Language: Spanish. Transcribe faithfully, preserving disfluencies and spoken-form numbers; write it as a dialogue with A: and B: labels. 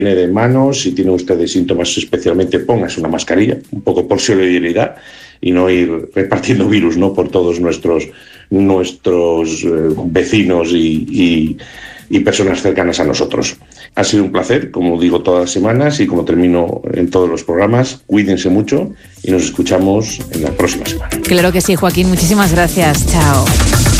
A: de manos, si tienen ustedes síntomas especialmente, pónganse una mascarilla, un poco por solidaridad y no ir repartiendo virus, ¿no?, por todos nuestros, nuestros eh, vecinos y, y, y personas cercanas a nosotros. Ha sido un placer, como digo todas las semanas y como termino en todos los programas, cuídense mucho y nos escuchamos en la próxima semana.
B: Claro que sí, Joaquín, muchísimas gracias. Chao.